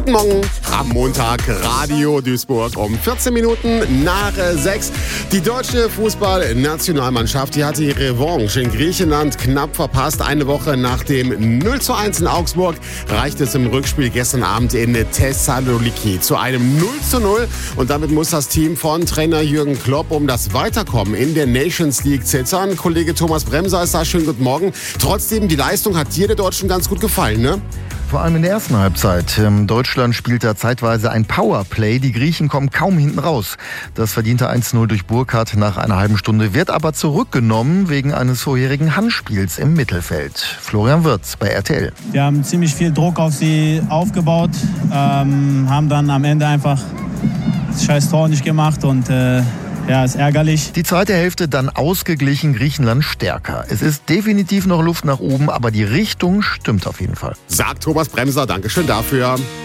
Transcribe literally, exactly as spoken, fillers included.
Guten Morgen am Montag, Radio Duisburg um vierzehn Minuten nach sechs. Die deutsche Fußballnationalmannschaft, die hatte ihre Revanche in Griechenland knapp verpasst. Eine Woche nach dem null zu eins in Augsburg reicht es im Rückspiel gestern Abend in Thessaloniki zu einem null zu null. Und damit muss das Team von Trainer Jürgen Klopp um das Weiterkommen in der Nations League zittern. Kollege Thomas Bremser ist da. Schönen guten Morgen. Trotzdem, die Leistung hat dir der Deutschen ganz gut gefallen, ne? Vor allem in der ersten Halbzeit. Deutschland spielt da zeitweise ein Powerplay. Die Griechen kommen kaum hinten raus. Das verdiente eins zu null durch Burkhardt nach einer halben Stunde wird aber zurückgenommen wegen eines vorherigen Handspiels im Mittelfeld. Florian Wirtz bei R T L. Wir haben ziemlich viel Druck auf sie aufgebaut, ähm, haben dann am Ende einfach das scheiß Tor nicht gemacht und äh, ja, ist ärgerlich. Die zweite Hälfte dann ausgeglichen, Griechenland stärker. Es ist definitiv noch Luft nach oben, aber die Richtung stimmt auf jeden Fall. Sagt Thomas Bremser, Dankeschön dafür.